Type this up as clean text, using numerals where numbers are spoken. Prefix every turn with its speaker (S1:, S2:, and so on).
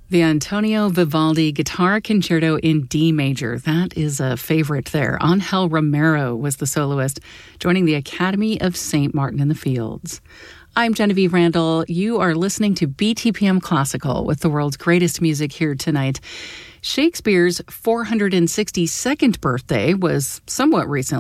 S1: The Antonio Vivaldi Guitar Concerto in D major. That is a favorite there. Angel Romero was the soloist, joining the Academy of St. Martin in the Fields. I'm Genevieve Randall. You are listening to BTPM Classical with the world's greatest music here tonight. Shakespeare's 462nd birthday was somewhat recent.